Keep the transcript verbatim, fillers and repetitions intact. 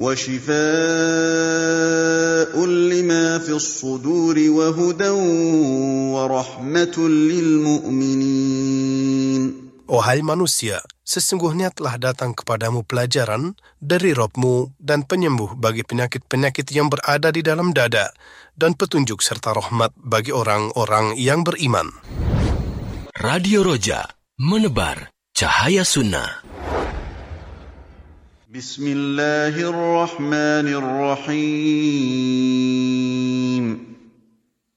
وَشِفَاءٌ لِمَا فِي الصُّدُورِ وَهُدًى وَرَحْمَةٌ لِلْمُؤْمِنِينَ. Wahai manusia, sesungguhnya telah datang kepadamu pelajaran dari Rabb-mu dan penyembuh bagi penyakit-penyakit yang berada di dalam dada, dan petunjuk serta rahmat bagi orang-orang yang beriman. Radio Roja, menebar cahaya sunnah. Bismillahirrahmanirrahim.